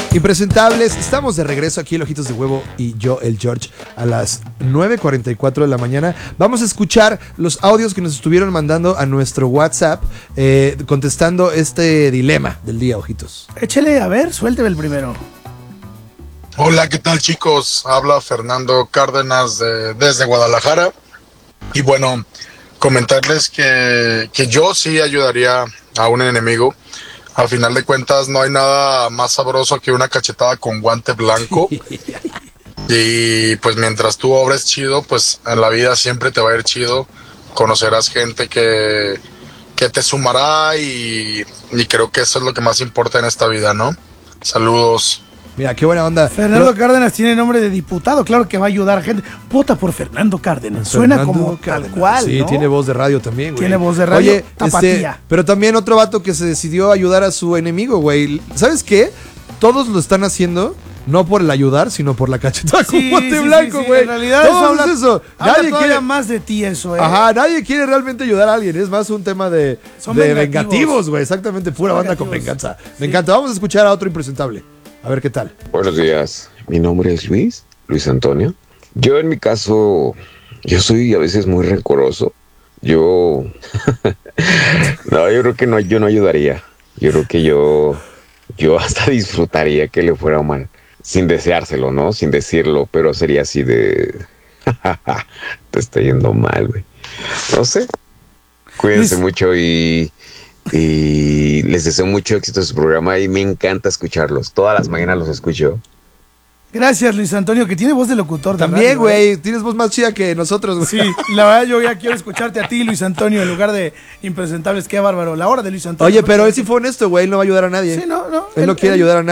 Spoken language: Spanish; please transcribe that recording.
Impresentables, estamos de regreso aquí, el Ojitos de Huevo y yo, el George, a las 9:44 de la mañana. Vamos a escuchar los audios que nos estuvieron mandando a nuestro WhatsApp, contestando este dilema del día, Ojitos. Échale, a ver, suélteme el primero. Hola, ¿qué tal, chicos? Habla Fernando Cárdenas desde Guadalajara. Y bueno, comentarles que yo sí ayudaría a un enemigo. Al final de cuentas, no hay nada más sabroso que una cachetada con guante blanco. Y pues mientras tú obres chido, pues en la vida siempre te va a ir chido. Conocerás gente que te sumará y creo que eso es lo que más importa en esta vida, ¿no? Saludos. Mira, qué buena onda. Fernando Cárdenas tiene nombre de diputado, claro que va a ayudar a gente. Vota por Fernando Cárdenas. Suena Fernando como Cárdenas. tal cual, Sí, ¿no? tiene voz de radio también, güey. Tiene voz de radio. Oye, tapatía. pero también otro vato que se decidió ayudar a su enemigo, güey. ¿Sabes qué? Todos lo están haciendo no por el ayudar, sino por la cachetada con guante blanco, güey. En realidad Todos eso eso. habla Nadie todavía quiere más de ti eso, Ajá, nadie quiere realmente ayudar a alguien. Es más un tema de vengativos, güey. Exactamente, pura banda con venganza. Me encanta. Vamos a escuchar a otro impresentable. A ver qué tal. Buenos días, mi nombre es Luis Antonio. Yo en mi caso, yo soy a veces muy rencoroso. Yo creo que no, yo no ayudaría. Yo creo que yo hasta disfrutaría que le fuera mal, sin deseárselo, ¿no? Sin decirlo, pero sería así de te está yendo mal, güey. No sé. Cuídense mucho y les deseo mucho éxito en su programa y me encanta escucharlos. Todas las mañanas los escucho. Gracias, Luis Antonio, que tiene voz de locutor. También, güey, tienes voz más chida que nosotros, güey. Sí, la verdad yo ya quiero escucharte a ti, Luis Antonio, en lugar de impresentables. Qué bárbaro. La hora de Luis Antonio. Oye, pero él sí fue honesto, güey. Él no va a ayudar a nadie. Sí, no. Él no quiere ayudar a nadie.